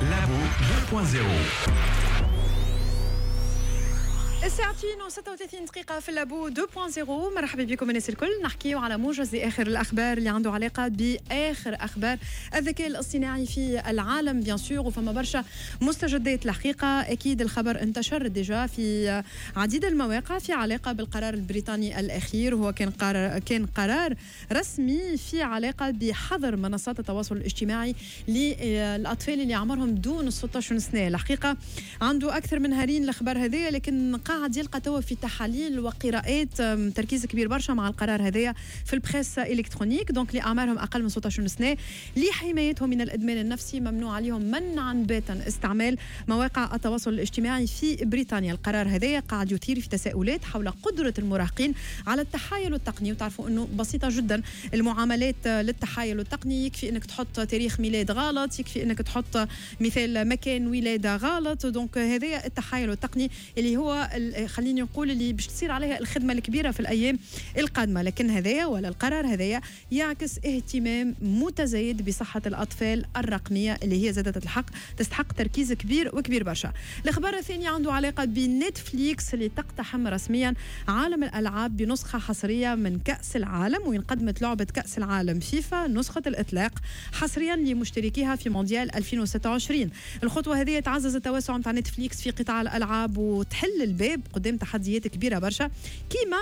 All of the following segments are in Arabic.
لابو 2.0. الساعتين و36 دقيقة في اللابو 2.0. مرحبا بكم الناس الكل. نحكيو على موجز لآخر الأخبار اللي عنده علاقة بآخر أخبار الذكاء الاصطناعي في العالم بيان سور، وفما برشا مستجدات الحقيقة. أكيد الخبر انتشر ديجا في عديد المواقع في علاقة بالقرار البريطاني الأخير. هو كان قرار رسمي في علاقة بحظر منصات التواصل الاجتماعي للأطفال اللي عمرهم دون 16 سنة. الحقيقة عنده أكثر من هارين الخبر هذا، لكن قاعد يلقى توا في تحاليل وقراءات تركيز كبير برشا مع القرار هذايا في البريس الكترونيك. دونك لأعمارهم أقل من 16 سنة لحمايتهم من الإدمان النفسي ممنوع عليهم منعا باتا استعمال مواقع التواصل الاجتماعي في بريطانيا. القرار هذايا قاعد يثير في تساؤلات حول قدرة المراهقين على التحايل التقني. وتعرفوا أنه بسيطة جدا المعاملات للتحايل التقني. يكفي أنك تحط تاريخ ميلاد غلط، يكفي أنك تحط مثال مكان ولادة غلط. دونك هذايا التحايل التقني اللي هو خليني نقول اللي باش تصير عليها الخدمة الكبيرة في الأيام القادمة. لكن هذايا ولا القرار هذايا يعكس اهتمام متزايد بصحة الأطفال الرقمية اللي هي زادة الحق تستحق تركيز كبير وكبير برشا. الأخبار الثانية عنده علاقة بنتفليكس اللي تقتحم رسميا عالم الألعاب بنسخة حصرية من كأس العالم. وين قدمت لعبة كأس العالم فيفا نسخة الإطلاق حصريا لمشتركيها في مونديال 2026. الخطوة هذه تعزز التوسع متاع نتفليكس في قطاع الألعاب وتحل الباب قدام تحديات كبيرة برشا، كيما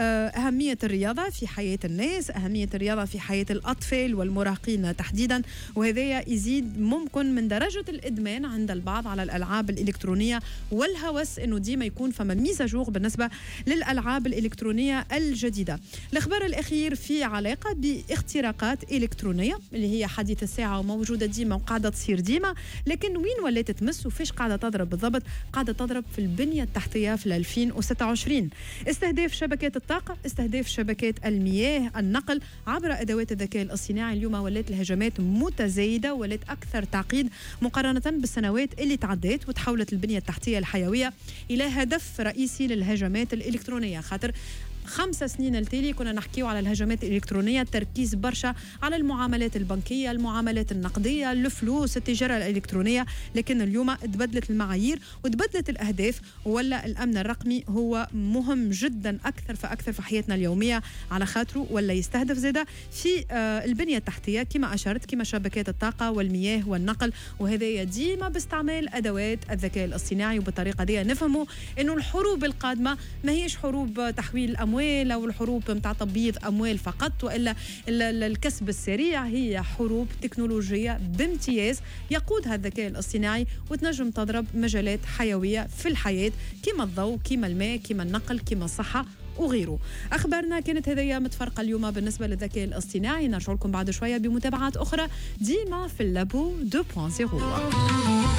أهمية الرياضة في حياة الناس، أهمية الرياضة في حياة الأطفال والمراهقين تحديدا. وهذا يزيد ممكن من درجة الإدمان عند البعض على الألعاب الإلكترونية والهوس إنه ديما يكون فما ميزاجور بالنسبة للألعاب الإلكترونية الجديدة. الأخبار الأخير في علاقة باختراقات إلكترونية اللي هي حديث الساعة وموجودة ديما وقاعدة تصير ديما، لكن وين ولات تمس وفيش قاعدة تضرب بالضبط؟ قاعدة تضرب في البنية التحتية في 2026. استهداف شبكات الطاقة، استهداف شبكات المياه، النقل عبر أدوات الذكاء الاصطناعي. اليوم ولات الهجمات متزايدة، ولات أكثر تعقيد مقارنة بالسنوات اللي تعدت، وتحولت البنية التحتية الحيوية إلى هدف رئيسي للهجمات الإلكترونية. خاطر 5 سنين التالي كنا نحكيو على الهجمات الإلكترونية، تركيز برشا على المعاملات البنكية، المعاملات النقدية، الفلوس، التجارة الإلكترونية. لكن اليوم تبدلت المعايير وتبدلت الأهداف، ولا الأمن الرقمي هو مهم جدا أكثر فأكثر في حياتنا اليومية، على خاطره ولا يستهدف زادة في البنية التحتية كما أشرت، كما شبكات الطاقة والمياه والنقل. وهذا ديما باستعمال أدوات الذكاء الاصطناعي. وبالطريقة دي نفهموا إنه الحروب القادمة ما هيش حروب تحويل الأموال أو الحروب متاع تبييض أموال فقط، وإلا الكسب السريع. هي حروب تكنولوجية بامتياز يقودها الذكاء الاصطناعي، وتنجم تضرب مجالات حيوية في الحياة كما الضوء، كما الماء، كما النقل، كما الصحة وغيره. أخبارنا كانت هذه متفرقة اليوم بالنسبة للذكاء الاصطناعي. نرجع لكم بعد شوية بمتابعات أخرى ديما في اللابو 2.0.